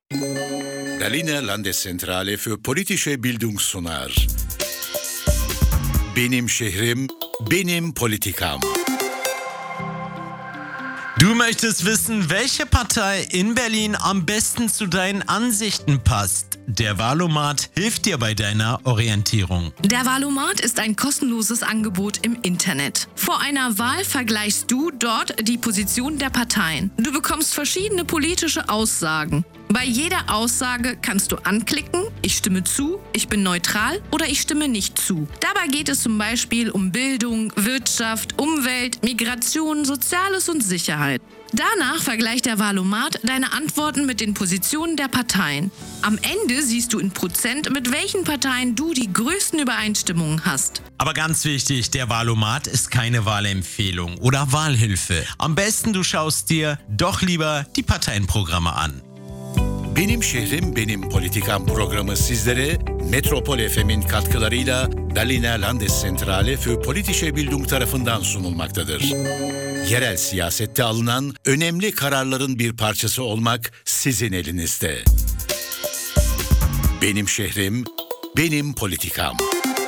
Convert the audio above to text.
Berliner Landeszentrale für politische Bildung sunar. Benim şehrim, benim politikam. Du möchtest wissen, welche Partei in Berlin am besten zu deinen Ansichten passt. Der Wahlomat hilft dir bei deiner Orientierung. Der Wahlomat ist ein kostenloses Angebot im Internet. Vor einer Wahl vergleichst du dort die Position der Parteien. Du bekommst verschiedene politische Aussagen. Bei jeder Aussage kannst du anklicken, ich stimme zu, ich bin neutral oder ich stimme nicht zu. Dabei geht es zum Beispiel um Bildung, Wirtschaft, Umwelt, Migration, Soziales und Sicherheit. Danach vergleicht der Wahlomat deine Antworten mit den Positionen der Parteien. Am Ende siehst du in Prozent, mit welchen Parteien du die größten Übereinstimmungen hast. Aber ganz wichtig, der Wahlomat ist keine Wahlempfehlung oder Wahlhilfe. Am besten du schaust dir doch lieber die Parteienprogramme an. Benim şehrim, benim politikam programı sizlere Metropol FM'in katkılarıyla Berliner Landeszentrale für politische Bildung tarafından sunulmaktadır. Yerel siyasette alınan önemli kararların bir parçası olmak sizin elinizde. Benim şehrim, benim politikam.